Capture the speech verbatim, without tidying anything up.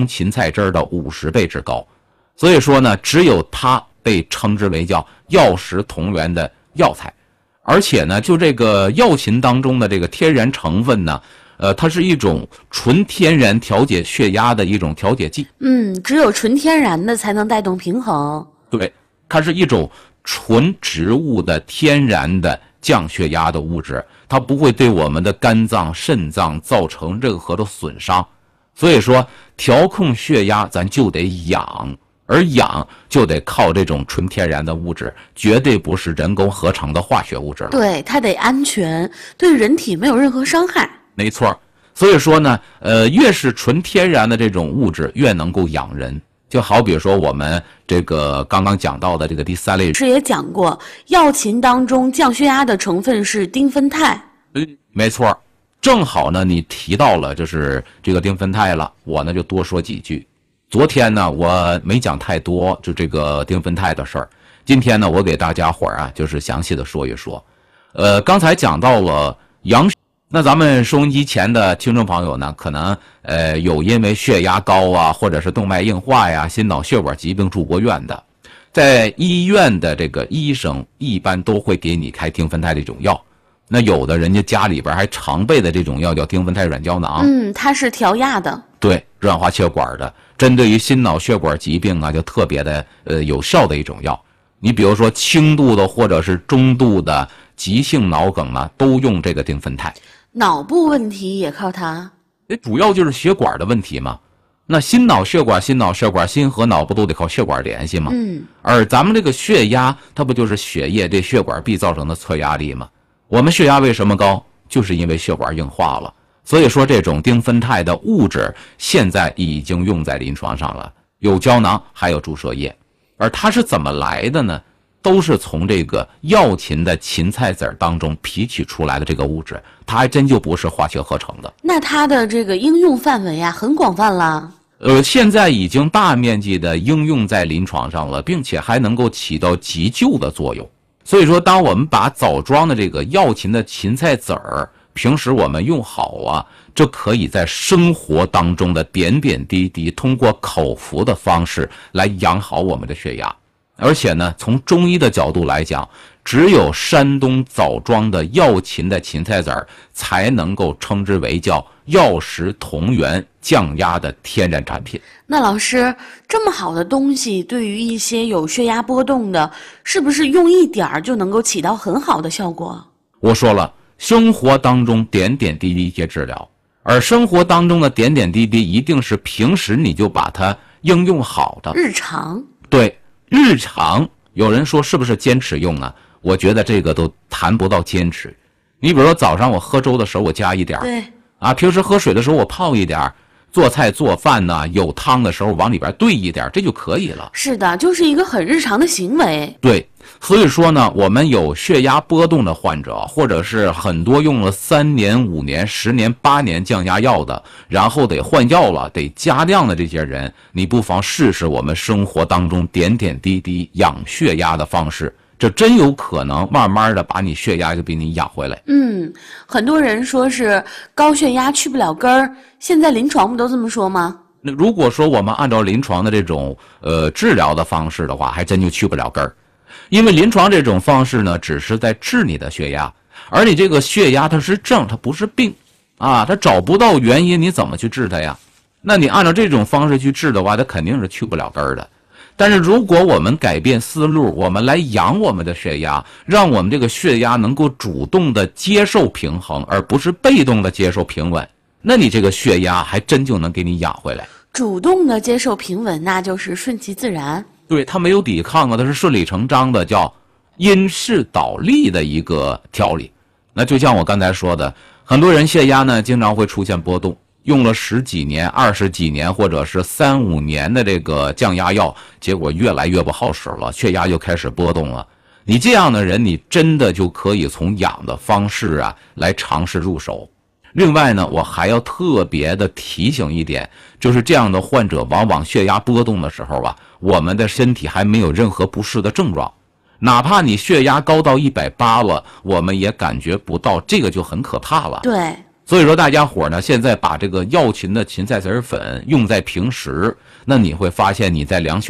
生芹菜汁儿的五十倍之高。所以说呢，只有它被称之为叫药食同源的药材。而且呢，就这个药芹当中的这个天然成分呢，呃，它是一种纯天然调节血压的一种调节剂。 嗯，只有纯天然的才能带动平衡。 对，它是一种纯植物的天然的降血压的物质，它不会对我们的肝脏、肾脏造成任何的损伤。所以说，调控血压咱就得养。而养就得靠这种纯天然的物质，绝对不是人工合成的化学物质了。 对，它得安全，对人体没有任何伤害。 没错，所以说呢，呃，越是纯天然的这种物质，越能够养人。就好比说我们这个刚刚讲到的这个第三类， 是也讲过，药芹当中降血压的成分是丁酚酞。 嗯，没错，正好呢，你提到了就是这个丁酚酞了，我呢就多说几句。昨天呢，我没讲太多，就这个丁酚酞的事儿。今天呢，我给大家伙儿啊，就是详细的说一说。呃，刚才讲到了阳，那咱们收音机前的听众朋友呢，可能呃有因为血压高啊，或者是动脉硬化呀、心脑血管疾病住过院的，在医院的这个医生一般都会给你开丁酚酞这种药。那有的人家家里边还常备的这种药叫丁酚酞软胶囊， 嗯，它是调压的， 对，软化血管的，针对于心脑血管疾病啊，就特别的呃有效的一种药。你比如说轻度的或者是中度的急性脑梗啊，都用这个丁酚酞。 脑部问题也靠它， 主要就是血管的问题嘛。那心脑血管、心脑血管、心和脑不都得靠血管联系吗？ 嗯， 而咱们这个血压，它不就是血液对血管壁造成的测压力吗？我们血压为什么高？就是因为血管硬化了。所以说这种丁酚酞的物质现在已经用在临床上了，有胶囊还有注射液。而它是怎么来的呢？都是从这个药芹的芹菜籽当中提取出来的这个物质，它还真就不是化学合成的。 那它的这个应用范围啊很广泛了。 呃，现在已经大面积的应用在临床上了，并且还能够起到急救的作用。所以说，当我们把枣庄的这个药芹的芹菜籽儿，平时我们用好啊，就可以在生活当中的点点滴滴，通过口服的方式来养好我们的血压。而且呢，从中医的角度来讲，只有山东枣庄的药芹的芹菜籽儿，才能够称之为叫药食同源降压的天然产品。 那老师，这么好的东西，对于一些有血压波动的，是不是用一点儿就能够起到很好的效果？ 我说了，生活当中点点滴滴一些治疗，而生活当中的点点滴滴一定是平时你就把它应用好的。 日常。 对，日常有人说是不是坚持用呢？我觉得这个都谈不到坚持。你比如说早上我喝粥的时候我加一点， 对啊，平时喝水的时候我泡一点，做菜做饭呢有汤的时候往里边兑一点，这就可以了。 是的，就是一个很日常的行为。 对，所以说呢，我们有血压波动的患者，或者是很多用了三年、五年、十年、八年降压药的，然后得换药了，得加量的这些人，你不妨试试我们生活当中点点滴滴养血压的方式，这真有可能慢慢的把你血压就给你养回来。 嗯，很多人说是高血压去不了根儿，现在临床不都这么说吗？ 那如果说我们按照临床的这种呃治疗的方式的话，还真就去不了根儿。因为临床这种方式呢，只是在治你的血压，而你这个血压它是症，它不是病啊，它找不到原因，你怎么去治它呀？那你按照这种方式去治的话，它肯定是去不了根儿的。但是如果我们改变思路，我们来养我们的血压，让我们这个血压能够主动的接受平衡，而不是被动的接受平稳，那你这个血压还真就能给你养回来。 主动的接受平稳，那就是顺其自然。 对，它没有抵抗啊，它是顺理成章的，叫因势导力的一个调理。那就像我刚才说的，很多人血压呢经常会出现波动，用了十几年、二十几年或者是三五年的这个降压药，结果越来越不好使了，血压就开始波动了。你这样的人，你真的就可以从养的方式啊来尝试入手。另外呢，我还要特别的提醒一点，就是这样的患者往往血压波动的时候啊，我们的身体还没有任何不适的症状，哪怕你血压高到一百八了，我们也感觉不到，这个就很可怕了。 对， 所以说大家伙呢，现在把这个药芹的芹菜籽粉用在平时，那你会发现你在量血